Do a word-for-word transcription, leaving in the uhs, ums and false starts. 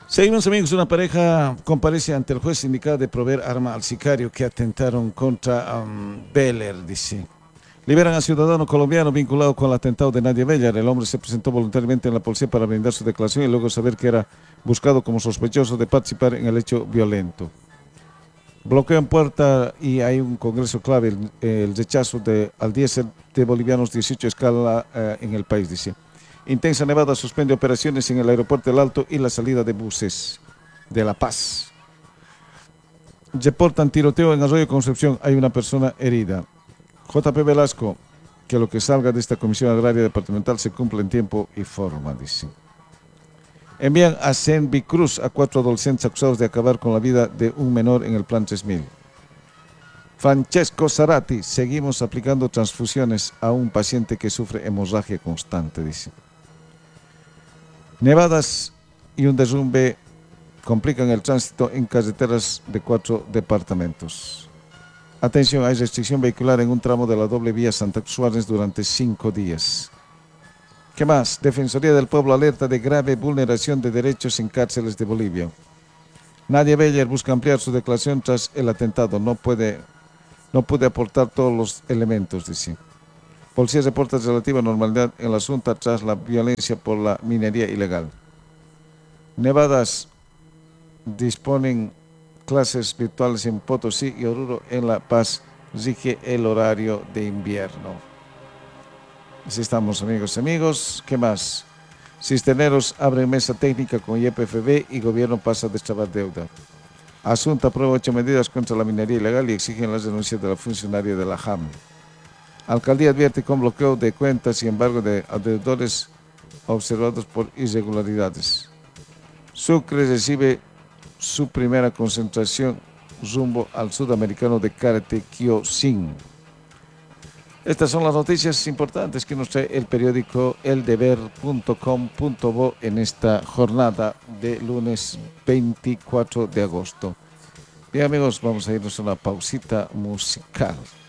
Seguimos amigos, una pareja comparece ante el juez indicada de proveer arma al sicario que atentaron contra um, Beller, dice. Liberan a ciudadano colombiano vinculado con el atentado de Nadia Beller. El hombre se presentó voluntariamente en la policía para brindar su declaración y luego saber que era buscado como sospechoso de participar en el hecho violento. Bloqueo en puerta y hay un congreso clave, el, el rechazo de, al diésel de bolivianos dieciocho escala eh, en el país, dice. Intensa nevada suspende operaciones en el aeropuerto del Alto y la salida de buses de La Paz. Reportan tiroteo en Arroyo Concepción, hay una persona herida. J P Velasco, que lo que salga de esta Comisión Agraria Departamental se cumpla en tiempo y forma, dice. Envían a Senvi Cruz a cuatro adolescentes acusados de acabar con la vida de un menor en el Plan tres mil. Francesco Zarati, seguimos aplicando transfusiones a un paciente que sufre hemorragia constante, dice. Nevadas y un derrumbe complican el tránsito en carreteras de cuatro departamentos. Atención, hay restricción vehicular en un tramo de la doble vía Santa Cruz Suárez durante cinco días. ¿Qué más? Defensoría del Pueblo alerta de grave vulneración de derechos en cárceles de Bolivia. Nadia Beller busca ampliar su declaración tras el atentado. No puede, no puede aportar todos los elementos, dice. Policía reporta relativa normalidad en la asunto tras la violencia por la minería ilegal. Nevadas disponen clases virtuales en Potosí y Oruro. En La Paz rige el horario de invierno. Así estamos, amigos y amigos. ¿Qué más? Cisterneros abren mesa técnica con Y P F B y gobierno pasa a destrabar deuda. Asunto aprueba ocho medidas contra la minería ilegal y exigen las denuncias de la funcionaria de la J A M. Alcaldía advierte con bloqueo de cuentas y embargo de deudores observados por irregularidades. Sucre recibe su primera concentración rumbo al sudamericano de karate Kyosin. Estas son las noticias importantes que nos trae el periódico el deber punto com punto bo en esta jornada de lunes veinticuatro de agosto. Bien amigos, vamos a irnos a una pausita musical.